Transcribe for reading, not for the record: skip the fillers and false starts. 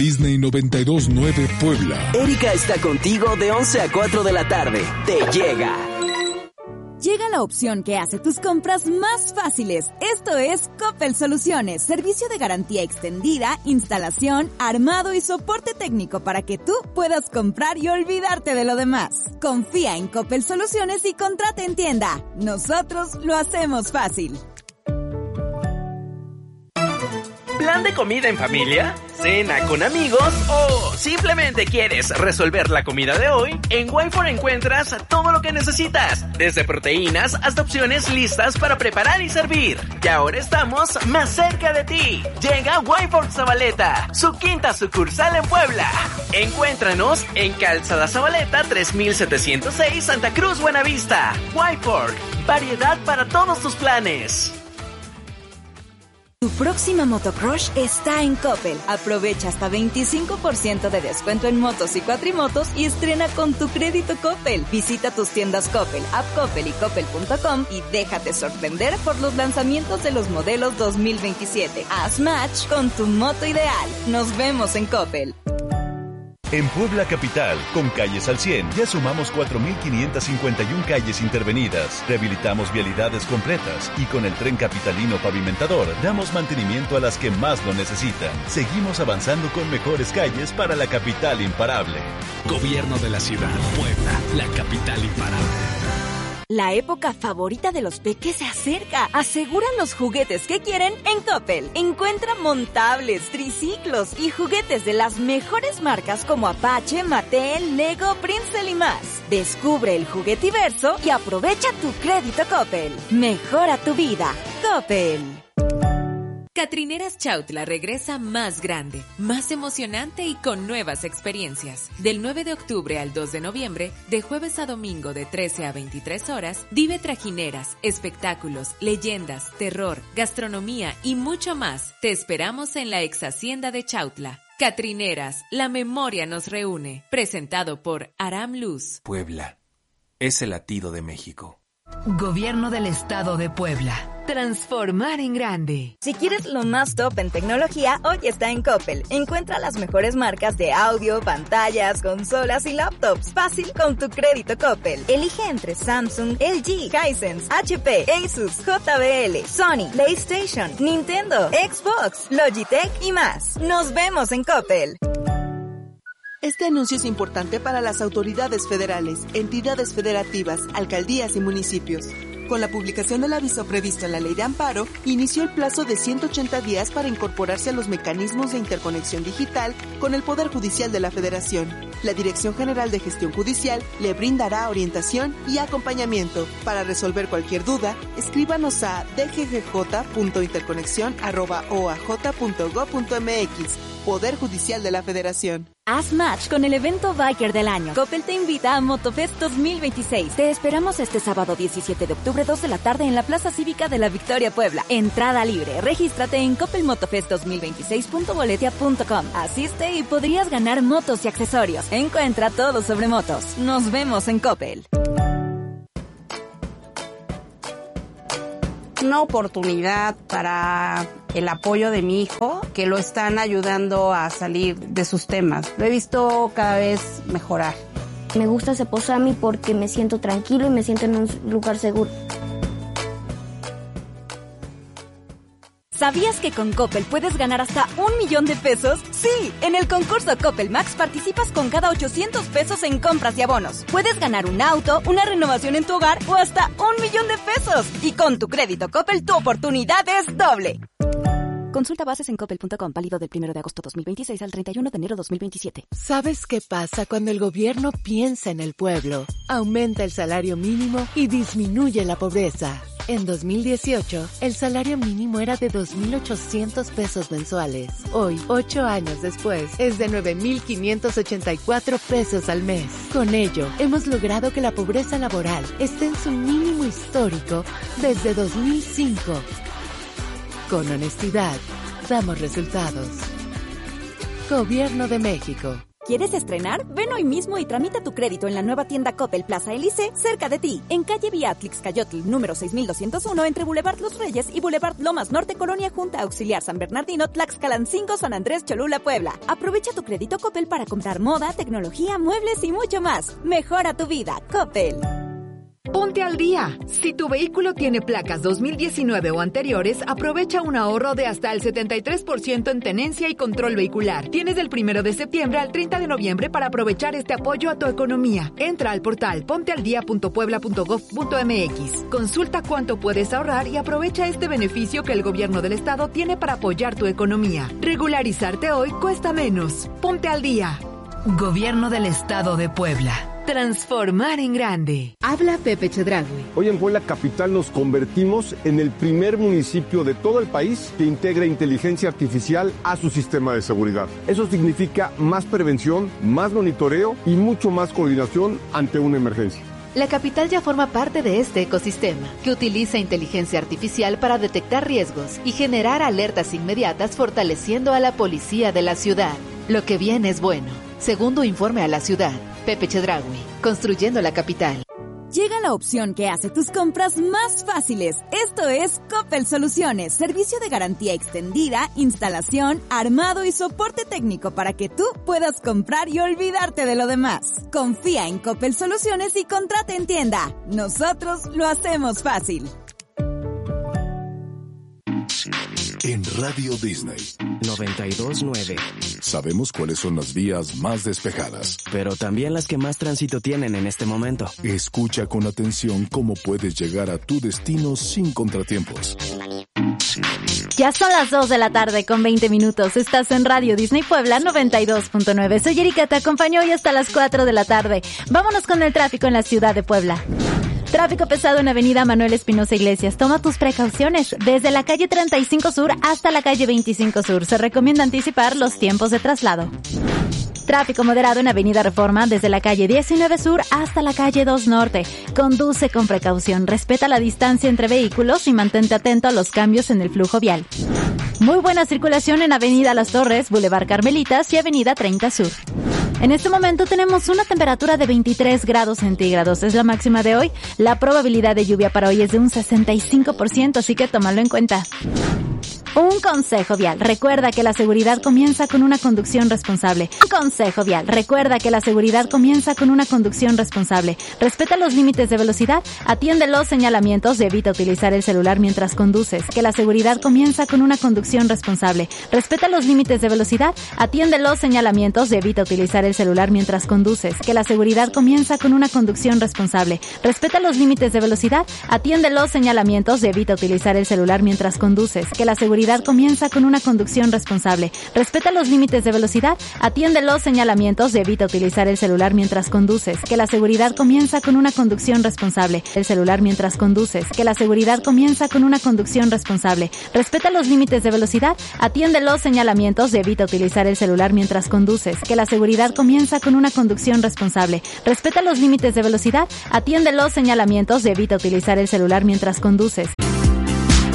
Disney 92.9 Puebla. Erika está contigo de 11 a 4 de la tarde. Te llega. Llega la opción que hace tus compras más fáciles. Esto es Coppel Soluciones, servicio de garantía extendida, instalación, armado y soporte técnico para que tú puedas comprar y olvidarte de lo demás. Confía en Coppel Soluciones y contrata en tienda. Nosotros lo hacemos fácil. ¿Plan de comida en familia? ¿Cena con amigos? ¿O simplemente quieres resolver la comida de hoy? En Wyford encuentras todo lo que necesitas, desde proteínas hasta opciones listas para preparar y servir. Y ahora estamos más cerca de ti. Llega Wyford Zabaleta, su quinta sucursal en Puebla. Encuéntranos en Calzada Zabaleta 3706, Santa Cruz, Buenavista. Wyford, variedad para todos tus planes. Tu próxima motocrush está en Coppel. Aprovecha hasta 25% de descuento en motos y cuatrimotos y estrena con tu crédito Coppel. Visita tus tiendas Coppel, App Coppel y Coppel.com y déjate sorprender por los lanzamientos de los modelos 2027. Haz match con tu moto ideal. Nos vemos en Coppel. En Puebla Capital, con Calles al 100, ya sumamos 4.551 calles intervenidas, rehabilitamos vialidades completas y con el Tren Capitalino Pavimentador damos mantenimiento a las que más lo necesitan. Seguimos avanzando con mejores calles para la capital imparable. Gobierno de la ciudad, Puebla, la capital imparable. La época favorita de los peques se acerca. Aseguran los juguetes que quieren en Coppel. Encuentra montables, triciclos y juguetes de las mejores marcas como Apache, Mattel, Lego, Princeton y más. Descubre el juguetiverso y aprovecha tu crédito Coppel. Mejora tu vida. Coppel. Catrineras Chautla regresa más grande, más emocionante y con nuevas experiencias. Del 9 de octubre al 2 de noviembre, de jueves a domingo de 13 a 23 horas, vive trajineras, espectáculos, leyendas, terror, gastronomía y mucho más. Te esperamos en la ex hacienda de Chautla. Catrineras, la memoria nos reúne. Presentado por Aram Luz. Puebla es el latido de México. Gobierno del Estado de Puebla. Transformar en grande. Si quieres lo más top en tecnología, hoy está en Coppel. Encuentra las mejores marcas de audio, pantallas, consolas y laptops. Fácil con tu crédito Coppel. Elige entre Samsung, LG, Hisense, HP, Asus, JBL, Sony, PlayStation, Nintendo, Xbox, Logitech y más. Nos vemos en Coppel. Este anuncio es importante para las autoridades federales, entidades federativas, alcaldías y municipios. Con la publicación del aviso previsto en la Ley de Amparo, inició el plazo de 180 días para incorporarse a los mecanismos de interconexión digital con el Poder Judicial de la Federación. La Dirección General de Gestión Judicial le brindará orientación y acompañamiento. Para resolver cualquier duda, escríbanos a dggj.interconexión@oaj.gov.mx. Poder Judicial de la Federación. Haz match con el evento Biker del año. Coppel te invita a Motofest 2026. Te esperamos este sábado 17 de octubre, 2 de la tarde en la Plaza Cívica de la Victoria, Puebla. Entrada libre. Regístrate en coppelmotofest2026.boletia.com. Asiste y podrías ganar motos y accesorios. Encuentra todo sobre motos. Nos vemos en Coppel. Una oportunidad para el apoyo de mi hijo, que lo están ayudando a salir de sus temas. Lo he visto cada vez mejorar. Me gusta Ceposami porque me siento tranquilo y me siento en un lugar seguro. ¿Sabías que con Coppel puedes ganar hasta 1 millón de pesos? Sí, en el concurso Coppel Max participas con cada 800 pesos en compras y abonos. Puedes ganar un auto, una renovación en tu hogar o hasta 1 millón de pesos. Y con tu crédito Coppel, tu oportunidad es doble. Consulta bases en coppel.com, válido del 1 de agosto 2026 al 31 de enero 2027. ¿Sabes qué pasa cuando el gobierno piensa en el pueblo? Aumenta el salario mínimo y disminuye la pobreza. En 2018, el salario mínimo era de 2.800 pesos mensuales. Hoy, 8 años después, es de 9.584 pesos al mes. Con ello, hemos logrado que la pobreza laboral esté en su mínimo histórico desde 2005. Con honestidad, damos resultados. Gobierno de México. ¿Quieres estrenar? Ven hoy mismo y tramita tu crédito en la nueva tienda Coppel Plaza Elise, cerca de ti, en calle Beatrix Cayotl, número 6201, entre Boulevard Los Reyes y Boulevard Lomas Norte, Colonia Junta Auxiliar San Bernardino, Tlaxcalancingo, San Andrés Cholula, Puebla. Aprovecha tu crédito Coppel para comprar moda, tecnología, muebles y mucho más. Mejora tu vida, Coppel. Ponte al día. Si tu vehículo tiene placas 2019 o anteriores, aprovecha un ahorro de hasta el 73% en tenencia y control vehicular. Tienes del 1 de septiembre al 30 de noviembre para aprovechar este apoyo a tu economía. Entra al portal pontealdia.puebla.gov.mx. Consulta cuánto puedes ahorrar y aprovecha este beneficio que el gobierno del estado tiene para apoyar tu economía. Regularizarte hoy cuesta menos. Ponte al día. Gobierno del Estado de Puebla. Transformar en grande. Habla Pepe Chedraui. Hoy en Puebla Capital nos convertimos en el primer municipio de todo el país que integra inteligencia artificial a su sistema de seguridad. Eso significa más prevención, más monitoreo y mucho más coordinación ante una emergencia. La capital ya forma parte de este ecosistema, que utiliza inteligencia artificial para detectar riesgos y generar alertas inmediatas, fortaleciendo a la policía de la ciudad. Lo que viene es bueno. Segundo informe a la ciudad, Pepe Chedraui, construyendo la capital. Llega la opción que hace tus compras más fáciles. Esto es Coppel Soluciones, servicio de garantía extendida, instalación, armado y soporte técnico para que tú puedas comprar y olvidarte de lo demás. Confía en Coppel Soluciones y contrata en tienda. Nosotros lo hacemos fácil. En Radio Disney 92.9. Sabemos cuáles son las vías más despejadas, pero también las que más tránsito tienen en este momento. Escucha con atención cómo puedes llegar a tu destino sin contratiempos. Ya son las 2 de la tarde con 20 minutos. Estás en Radio Disney Puebla 92.9. Soy Erika, te acompaño hoy hasta las 4 de la tarde. Vámonos con el tráfico en la ciudad de Puebla. Tráfico pesado en Avenida Manuel Espinosa Iglesias. Toma tus precauciones. Desde la calle 35 Sur hasta la calle 25 Sur. Se recomienda anticipar los tiempos de traslado. Tráfico moderado en Avenida Reforma desde la calle 19 Sur hasta la calle 2 Norte. Conduce con precaución, respeta la distancia entre vehículos y mantente atento a los cambios en el flujo vial. Muy buena circulación en Avenida Las Torres, Boulevard Carmelitas y Avenida 30 Sur. En este momento tenemos una temperatura de 23 grados centígrados. Es la máxima de hoy. La probabilidad de lluvia para hoy es de un 65%, así que tómalo en cuenta. Un consejo vial. Recuerda que la seguridad comienza con una conducción responsable. Un consejo vial. Recuerda que la seguridad comienza con una conducción responsable. Respeta los límites de velocidad, atiende los señalamientos y evita utilizar el celular mientras conduces. Que la seguridad comienza con una conducción responsable. Respeta los límites de velocidad, atiende los señalamientos y evita utilizar el celular mientras conduces. Que la seguridad comienza con una conducción responsable. Respeta los límites de velocidad, atiende los señalamientos y evita utilizar el celular mientras conduces. Que la seguridad comienza con una conducción responsable. Respeta los límites de velocidad, atiende los señalamientos y evita utilizar el celular mientras conduces. Que la seguridad comienza con una conducción responsable. El celular mientras conduces. Que la seguridad comienza con una conducción responsable. Respeta los límites de velocidad, atiende los señalamientos y evita utilizar el celular mientras conduces. Que la seguridad comienza con una conducción responsable. Respeta los límites de velocidad, atiende los señalamientos y evita utilizar el celular mientras conduces.